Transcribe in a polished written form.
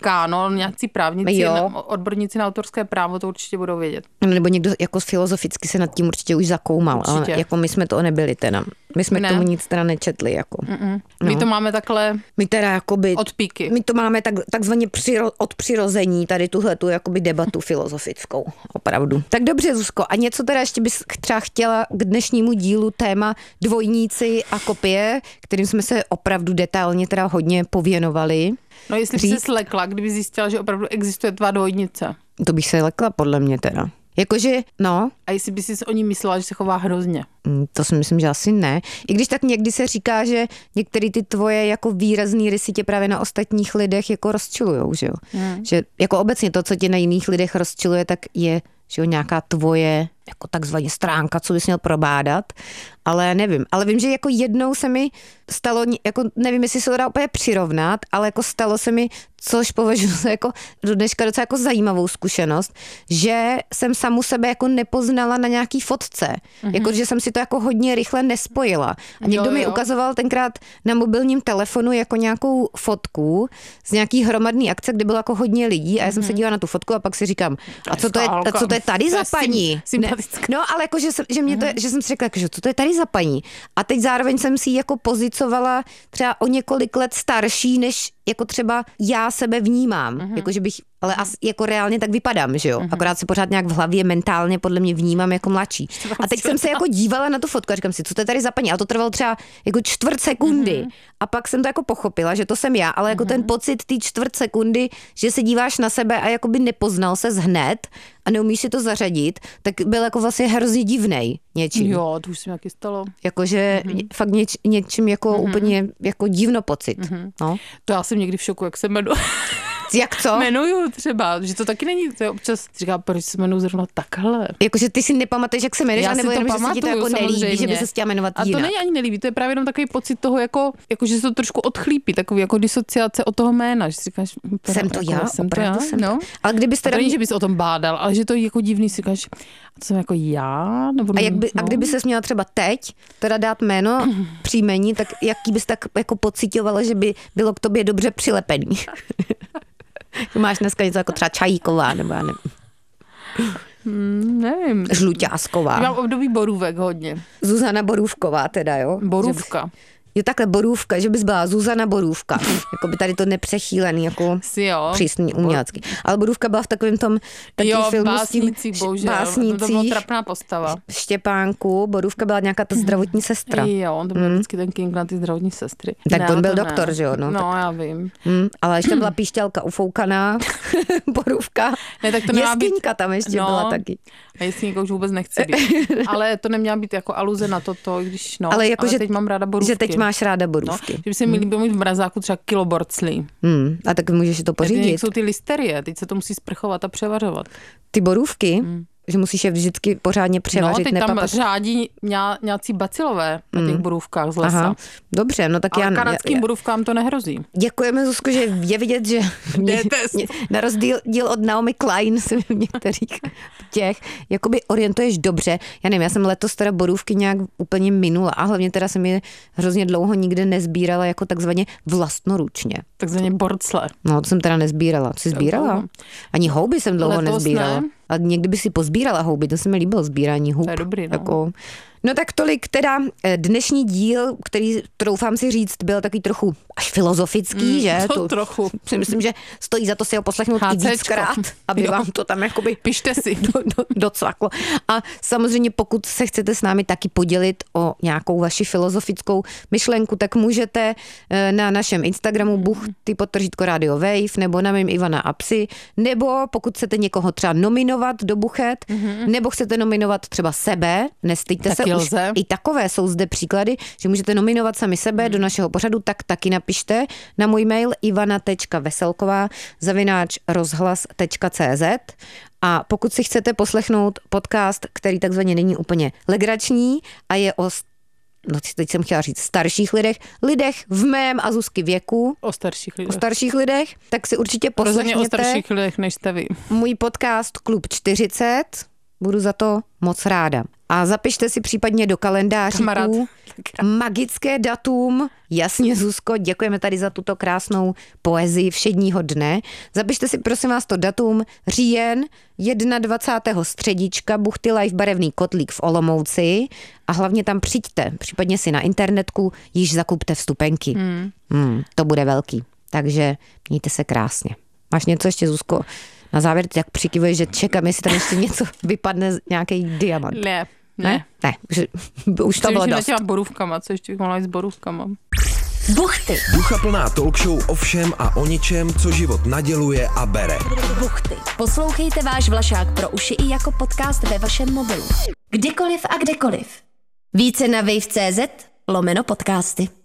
kánon, nějací právníci, odborníci na autorské právo to určitě budou vědět. Nebo někdo jako filozoficky se nad tím určitě už zakoumal, určitě. Ale jako my jsme to nebyli teda. My jsme k tomu nic teda nečetli. Jako. My to máme takhle my teda jakoby, od píky. My to máme takzvaně od přirození, tady tuhletu jakoby debatu filozofickou. Opravdu. Tak dobře, Zuzko, a něco teda ještě bys třeba chtěla k dnešnímu dílu téma dvojníci a kopie, kterým jsme se opravdu detailně teda hodně pověnovali. No jestli by se slekla, kdyby zjistila, že opravdu existuje tvá dvojnice. To bych se lekla podle mě teda. Jakože, no. A jestli by si o ní myslela, že se chová hrozně? To si myslím, že asi ne. I když tak někdy se říká, že některé ty tvoje jako výrazný rysy tě právě na ostatních lidech jako rozčilujou, že jo? Že jako obecně to, co tě na jiných lidech rozčiluje, tak je, že jo, nějaká tvoje jako takzvaně stránka, co bys měl probádat, ale nevím. Ale vím, že jako jednou se mi stalo, jako nevím, jestli se to dá úplně přirovnat, ale jako stalo se mi, což považuji za jako do dneška docela jako zajímavou zkušenost, že jsem samu sebe jako nepoznala na nějaký fotce. Jako, že jsem si to jako hodně rychle nespojila. A někdo mi ukazoval tenkrát na mobilním telefonu jako nějakou fotku z nějaký hromadný akce, kde bylo jako hodně lidí a já jsem se dívala na tu fotku a pak si říkám, a co to je tady za paní? No, ale jako, že jsem si řekla, že co to je tady za paní? A teď zároveň jsem si ji jako pozicovala třeba o několik let starší, než jako třeba já sebe vnímám. Jako, že bych, ale jako reálně tak vypadám, že jo? Akorát se pořád nějak v hlavě mentálně podle mě vnímám jako mladší. A teď jsem se jako dívala na tu fotku a říkám si, co to je tady za paní? A to trvalo třeba jako 4 sekundy. A pak jsem to jako pochopila, že to jsem já, ale jako ten pocit té 4 sekundy, že se díváš na sebe a jakoby nepoznal ses hned a neumíš si to zařadit, tak byl jako vlastně hrozně divnej něčím. Jo, to už se mi taky stalo. Jakože fakt něčím jako úplně jako divno pocit. No. To já jsem někdy v šoku, jak se jmenuji. Jak co? Jmenuju třeba, že to taky není, to je občas říká, proč se jmenuji zrovna takhle. Jakože ty si nepamatuješ, jak se jmenuješ, já nebo jenom, že se ti to jako nelíbí, že by se chtěla jmenovat jinak. A to není ani nelíbí, to je právě jenom takový pocit toho, jako že se to trošku odchlípí, takový jako disociace od toho jména, že si říkáš, jsem to já, opravdu jsem to. Ale kdybyste to není, že bys o tom bádal, ale že to je jako divný, si říkáš, a to jsem jako já? Nebo a kdyby ses měla třeba teď teda dát jméno, příjmení, tak jaký bys tak jako pocitovala, že by bylo k tobě dobře přilepený? Máš dneska něco jako třeba Čajíková, nebo já nevím. Nevím. Žluťásková. Mám období Borůvek hodně. Zuzana Borůvková teda, jo? Borůvka. Jo, takhle Borůvka, že bys byla Zuzana Borůvka. Jako by tady to nepřechýlený, jako přísný umělecký. Ale Borůvka byla v takovém tom taky filmu s tím básnící. To byla trapná postava. Štěpánku. Borůvka byla nějaká ta zdravotní sestra. Jo, on to byl vždycky ten king na ty zdravotní sestry. Tak on byl doktor, že jo? No, já vím. Ale ještě byla píšťalka ufoukaná. Borůvka. Ne, tak to Jeskyňka tam ještě byla taky. A Jeskyňka už vůbec nechci být. Ale to neměla být jako aluze na toto, když ale jako, ale teď mám ráda Borůvky. Že teď máš ráda Borůvky. No, že by se mi líbilo mít v mrazáku třeba kilo borclí. A tak můžeš si to pořídit. Teď jsou ty listerie, teď se to musí sprchovat a převařovat. Ty Borůvky? Že musíš je vždycky pořádně převařit. No, teď tam řádí nějací bacilové na těch borůvkách z lesa. Aha, dobře, no tak ale kanadským borůvkám to nehrozí. Děkujeme, Zuzko, že je vidět, že mě, na rozdíl od Naomi Klein se v některých těch jakoby orientuješ dobře. Já nevím, já jsem letos teda borůvky nějak úplně minula a hlavně teda jsem je hrozně dlouho nikde nezbírala jako takzvaně vlastnoručně. Takzvaně borcle. No, to jsem teda nezbírala. Jsi sbírala? Ani houby jsem dlouho nezbírala. Ne. A někdy by si pozbírala houby, to se mi líbilo, sbírání hub. To je dobrý, no. Jako, no tak tolik teda dnešní díl, který, troufám si říct, byl takový trochu až filozofický, že? To trochu. Si myslím, že stojí za to si ho poslechnout i víckrát, aby vám to tam jakoby pište si docvaklo. A samozřejmě pokud se chcete s námi taky podělit o nějakou vaši filozofickou myšlenku, tak můžete na našem Instagramu buchty_Radio Wave nebo na mým Ivana a Psy, nebo pokud chcete někoho třeba nominovat do Buchet, nebo chcete nominovat třeba sebe, nestyďte se, už i takové jsou zde příklady, že můžete nominovat sami sebe do našeho pořadu, tak taky napište na můj mail ivana.veselková@rozhlas.cz. A pokud si chcete poslechnout podcast, který takzvaně není úplně legrační a je o teď jsem chtěla říct starších lidech v mém a Zuzky věku. O starších lidech, tak si určitě poslechněte. O starších lidech, než jste vy. Můj podcast Klub 40, budu za to moc ráda. A zapište si případně do kalendáříku Kamarád. magické datum. Jasně, Zuzko, děkujeme tady za tuto krásnou poezii všedního dne. Zapište si prosím vás to datum říjen 21. středička Buchty Life barevný kotlík v Olomouci a hlavně tam přijďte, případně si na internetku již zakupte vstupenky. To bude velký, takže mějte se krásně. Máš něco ještě, Zuzko? Na závěr ty tak přikivuješ, že čekám, jestli tam ještě něco vypadne, nějaký diamant. Ne, už to bylo dost. S těma borůvkama, co ještě bych mohla jít s borůvkama. Buchty. Duchaplná talk show o všem a o ničem, co život naděluje a bere. Buchty. Poslouchejte váš Vlašák pro uši i jako podcast ve vašem mobilu. Kdykoliv a kdekoliv. Více na wave.cz/podcasty.